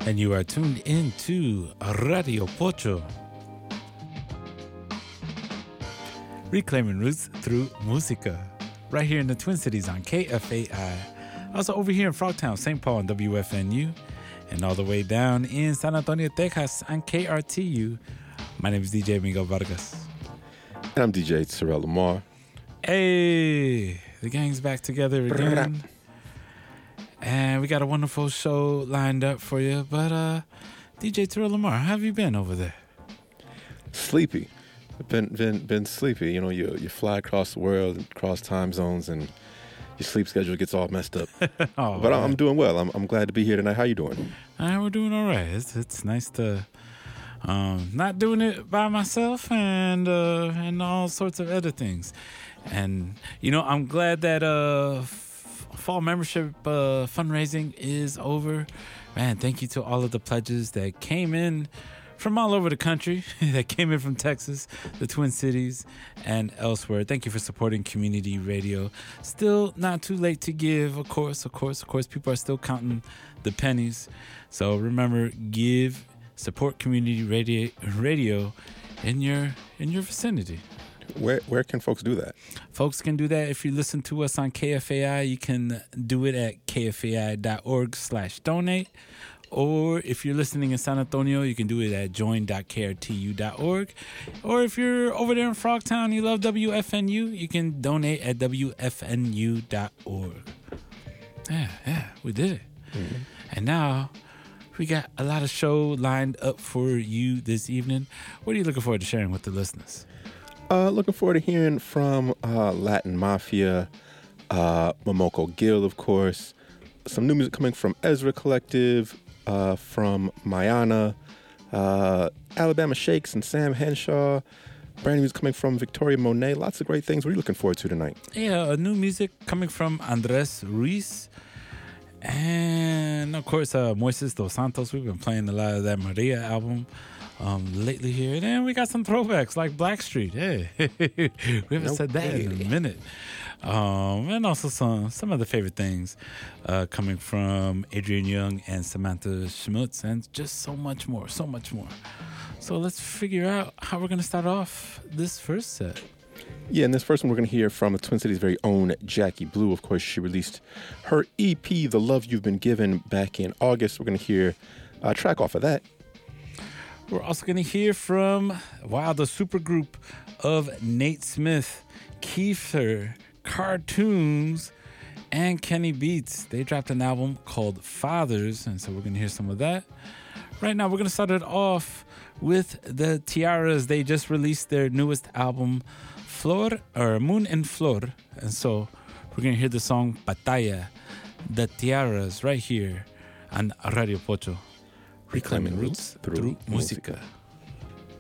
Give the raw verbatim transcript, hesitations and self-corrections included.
And you are tuned into Radio Pocho. Reclaiming roots through música. Right here in the Twin Cities on K F A I. Also over here in Frogtown, Saint Paul on W F N U. And all the way down in San Antonio, Texas on K R T U. My name is D J Miguel Vargas. And I'm D J Terrell Lamar. Hey, the gang's back together again. And we got a wonderful show lined up for you. But uh, D J Terrell Lamar, how have you been over there? Sleepy. I've been been been sleepy. You know, you you fly across the world, across time zones, and your sleep schedule gets all messed up. oh, but I'm doing well. I'm I'm glad to be here tonight. How you doing? Uh, we're doing all right. It's it's nice to um, not doing it by myself and uh, and all sorts of other things. And you know, I'm glad that uh, f- fall membership uh, fundraising is over. Man, thank you to all of the pledges that came in from all over the country, that came in from Texas, the Twin Cities, and elsewhere. Thank you for supporting community radio. Still not too late to give, of course, of course, of course. People are still counting the pennies. So remember, give, support community radio, radio in your in your vicinity. Where where can folks do that? Folks can do that if you listen to us on K F A I. You can do it at kfai.org slash donate. Or if you're listening in San Antonio, you can do it at join dot k r t u dot org. Or if you're over there in Frogtown, you love W F N U, you can donate at w f n u dot org. Yeah, yeah, we did it. Mm-hmm. And now we got a lot of show lined up for you this evening. What are you looking forward to sharing with the listeners? Uh, looking forward to hearing from uh, Latin Mafia, uh, Momoko Gill, of course. Some new music coming from Ezra Collective, uh, from Mayana, uh, Alabama Shakes and Sam Henshaw. Brand new music coming from Victoria Monet. Lots of great things. What are you looking forward to tonight? Yeah, new music coming from Andres Ruiz. And, of course, uh, Moises Dos Santos. We've been playing a lot of that Maria album um, lately here. And then we got some throwbacks like Blackstreet. Hey, we haven't nope. said that in a minute. Um, and also some some of the favorite things uh, coming from Adrian Young and Samantha Schmutz, and just so much more, so much more. So let's figure out how we're going to start off this first set. Yeah, in this first one, we're going to hear from the Twin Cities' very own Jackie Blue. Of course, she released her E P, The Love You've Been Given, back in August. We're going to hear a track off of that. We're also going to hear from, wow, the supergroup of Nate Smith, Kiefer, Cartoons, and Kenny Beats. They dropped an album called Fathers, and so we're going to hear some of that. Right now, we're going to start it off with the Tiaras. They just released their newest album, Flor, or Moon and Flor, and so we're going to hear the song Batalla, the Tiaras, right here on Radio Pocho. Reclaiming roots through, through música. música.